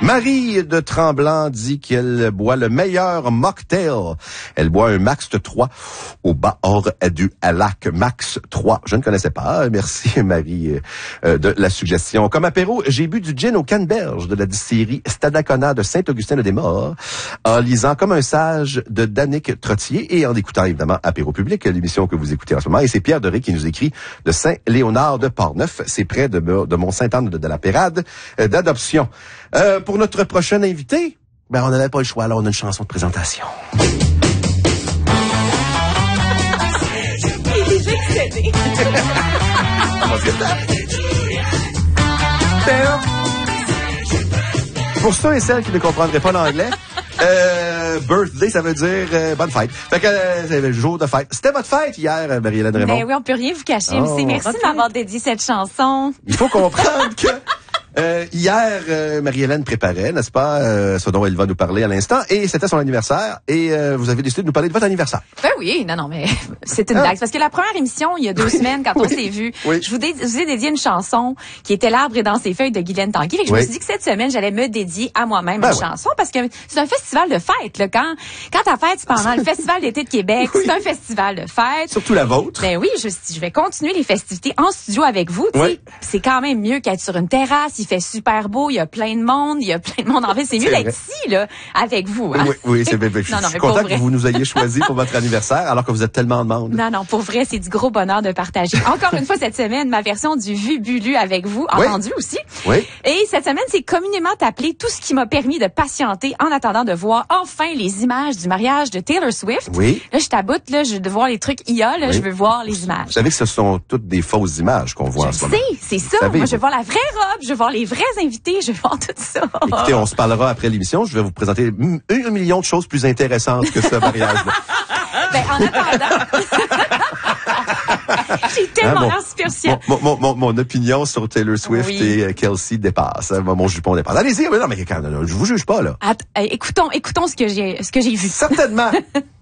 Marie de Tremblant dit qu'elle boit le meilleur mocktail. Elle boit un Max 3 au bord du lac. Max 3. Je ne connaissais pas. Merci Marie de la suggestion. Comme apéro, j'ai bu du gin au canneberge de la distillerie Stadacona de Saint-Augustin-le-Des-Maures en lisant Comme un sage de Danick Trottier et en écoutant évidemment Apéro Public, l'émission que vous écoutez en ce moment. Et c'est Pierre Doré qui nous écrit de Saint-Léonard de Portneuf. C'est près de Mont-Sainte-Anne de la Pérade d'adoption. Pour notre prochain invité, on n'avait pas le choix. Alors, on a une chanson de présentation. Il est déjà excédé. Pour ceux et celles qui ne comprendraient pas l'anglais, birthday, ça veut dire bonne fête. Fait que c'est le jour de fête. C'était votre fête hier, Marie-Hélène Raymond? Ben oui, on peut rien vous cacher. Merci de m'avoir dédié cette chanson. Il faut comprendre que hier, Marie-Hélène préparait, n'est-ce pas, ce dont elle va nous parler à l'instant, et c'était son anniversaire, et vous avez décidé de nous parler de votre anniversaire. Ben oui, non, mais c'est une blague. Parce que la première émission, il y a 2 semaines, quand on s'est vu, je vous ai dédié une chanson qui était L'arbre est dans ses feuilles de Guylaine Tanguay. Fait que je me suis dit que cette semaine, j'allais me dédier à moi-même une chanson, parce que c'est un festival de fête, là. Quand ta fête, c'est pendant le Festival d'été de Québec, c'est un festival de fête. Surtout la vôtre. Ben oui, je vais continuer les festivités en studio avec vous. C'est quand même mieux qu'être sur une terrasse. Il fait super beau, il y a plein de monde, en fait, c'est mieux d'être ici, là, avec vous, hein? Oui, c'est bien. Je suis content que vous nous ayez choisi pour votre anniversaire, alors que vous êtes tellement de monde. Non, pour vrai, c'est du gros bonheur de partager. Encore une fois, cette semaine, ma version du Vubulu avec vous, entendu aussi. Oui. Et cette semaine, c'est communément appelé tout ce qui m'a permis de patienter en attendant de voir enfin les images du mariage de Taylor Swift. Oui. Là, je taboute, là, je veux voir les trucs IA, là, je veux voir les images. Vous savez que ce sont toutes des fausses images qu'on voit en ce moment. C'est ça. Moi, je veux voir la vraie robe, je veux voir les vrais invités, je veux voir tout ça. Écoutez, on se parlera après l'émission. Je vais vous présenter 1 million de choses plus intéressantes que ce mariage-là. En attendant... J'ai tellement inspiration. Mon opinion sur Taylor Swift et Kelsey dépasse. Mon jupon dépasse. Allez-y, mais non, mais je vous juge pas, là. Écoutons ce que j'ai vu. Certainement.